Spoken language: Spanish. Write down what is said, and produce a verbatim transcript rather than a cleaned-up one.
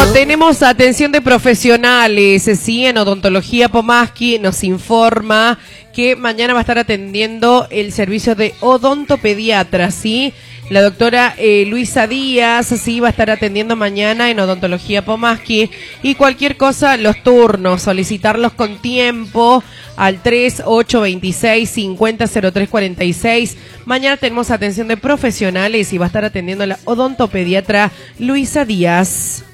Bueno, tenemos atención de profesionales, sí, en Odontología Pomaski nos informa que mañana va a estar atendiendo el servicio de odontopediatra, ¿sí? La doctora eh, Luisa Díaz, sí, va a estar atendiendo mañana en Odontología Pomaski. Y cualquier cosa, los turnos, solicitarlos con tiempo al tres ocho dos seis, cinco cero cero tres cuatro seis. Mañana tenemos atención de profesionales y va a estar atendiendo la odontopediatra Luisa Díaz.